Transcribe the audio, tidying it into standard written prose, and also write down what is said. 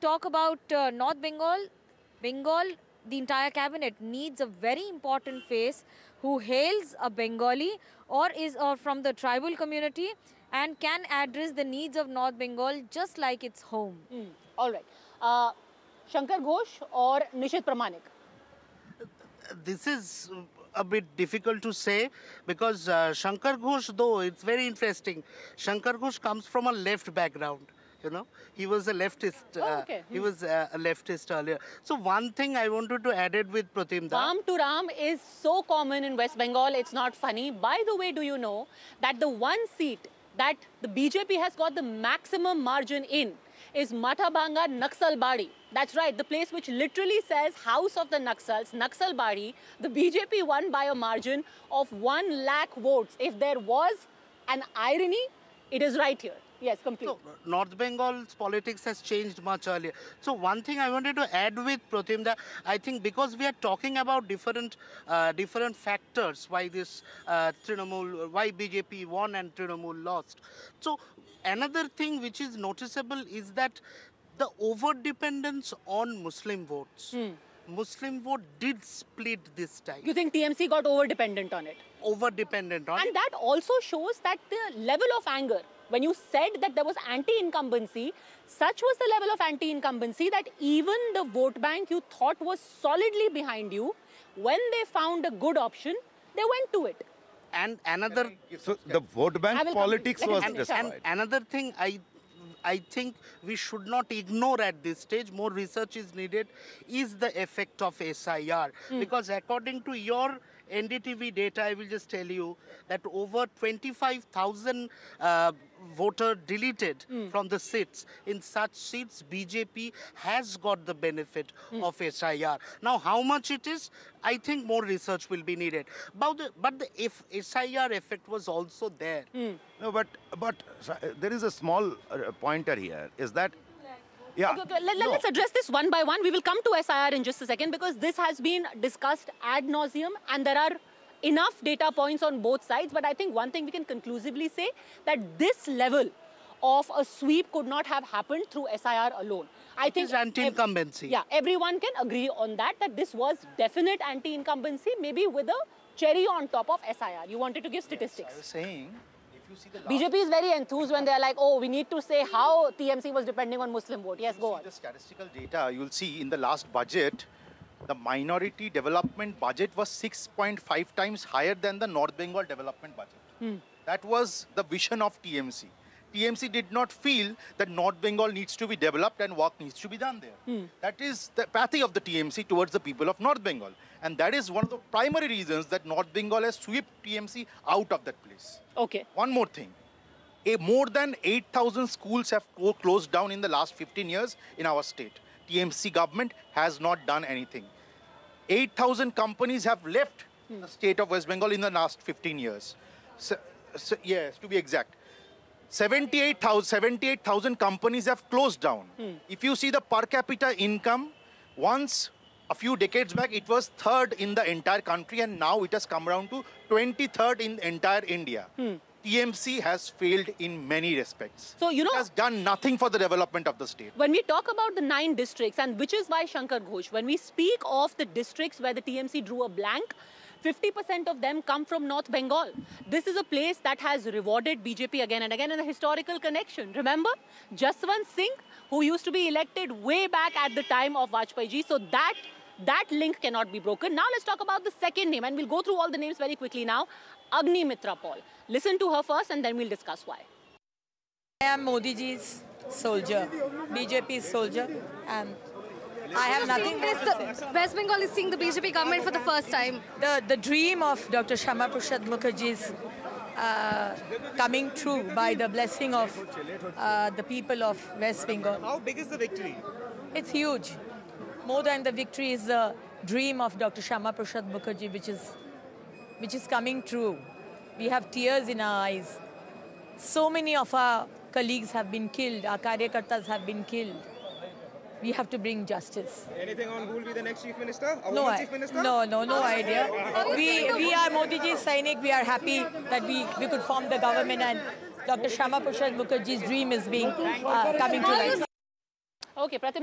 talk about North Bengal, the entire cabinet needs a very important face who hails a Bengali or is from the tribal community and can address the needs of North Bengal just like its home. All right. Shankar Ghosh or Nishit Pramanik? This is a bit difficult to say because Shankar Ghosh, though, it's very interesting. Shankar Ghosh comes from a left background. You know, he was a leftist. He was a leftist earlier. So one thing I wanted to add it with Pratimda. Ram to Ram is so common in West Bengal, it's not funny. By the way, do you know that the one seat that the BJP has got the maximum margin in is Mathabanga Naxalbari. That's right, the place which literally says House of the Naxals, Naxalbari. The BJP won by a margin of 1 lakh votes. If there was an irony, it is right here. Yes, complete. So, North Bengal's politics has changed much earlier. So one thing I wanted to add with Pratimda, I think because we are talking about different factors why this why BJP won and Trinamool lost. So another thing which is noticeable is that the over-dependence on Muslim votes. Muslim vote did split this time. You think TMC got over-dependent on it? Over-dependent on it. And that also shows that the level of anger, when you said that there was anti-incumbency, such was the level of anti-incumbency that even the vote bank you thought was solidly behind you, when they found a good option, they went to it. And another... So the vote bank politics was destroyed. And another thing I think we should not ignore at this stage, more research is needed, is the effect of SIR. Because according to your NDTV data, I will just tell you that over 25,000 voter deleted from the seats. In such seats, BJP has got the benefit of SIR. Now, how much it is, I think more research will be needed. But the SIR effect was also there. No, but there is a small pointer here, is that Okay, let's address this one by one. We will come to SIR in just a second because this has been discussed ad nauseum and there are enough data points on both sides. But I think one thing we can conclusively say that this level of a sweep could not have happened through SIR alone. I think anti-incumbency. Yeah, everyone can agree on that this was definite anti-incumbency, maybe with a cherry on top of SIR. You wanted to give statistics. Yes, I was saying, BJP is very enthused when they are like, oh, we need to say how TMC was depending on Muslim vote. Yes, go on. The statistical data, you'll see in the last budget, the minority development budget was 6.5 times higher than the North Bengal development budget. That was the vision of TMC. TMC did not feel that North Bengal needs to be developed and work needs to be done there. That is the apathy of the TMC towards the people of North Bengal. And that is one of the primary reasons that North Bengal has swept TMC out of that place. Okay. One more thing. More than 8,000 schools have closed down in the last 15 years in our state. TMC government has not done anything. 8,000 companies have left the state of West Bengal in the last 15 years. Yes, to be exact. 78,000 companies have closed down. If you see the per capita income, once a few decades back, it was third in the entire country, and now it has come down to 23rd in entire India. TMC has failed in many respects. So, you know, it has done nothing for the development of the state. When we talk about the 9 districts, and which is why Shankar Ghosh, when we speak of the districts where the TMC drew a blank, 50% of them come from North Bengal. This is a place that has rewarded BJP again and again in a historical connection. Remember, Jaswant Singh, who used to be elected way back at the time of Vajpayee ji. So that link cannot be broken. Now let's talk about the second name, and we'll go through all the names very quickly now. Agni Mitra Paul. Listen to her first and then we'll discuss why. I am Modi ji's soldier, BJP's soldier, and I have nothing more to say. West Bengal is seeing the BJP government for the first time. The dream of Dr. Shyama Prasad Mukherjee's coming true by the blessing of the people of West Bengal. How big is the victory? It's huge. More than the victory is the dream of Dr. Shyama Prasad Mukherjee, which is coming true. We have tears in our eyes. So many of our colleagues have been killed. Our karyakartas have been killed. We have to bring justice. Anything on who will be the next chief minister? No idea. Okay. We are Modi ji's Sainik. We are happy that we could form the government, and Dr. Shyama Prasad Mukherjee's dream is being coming to life. Okay, Pratim.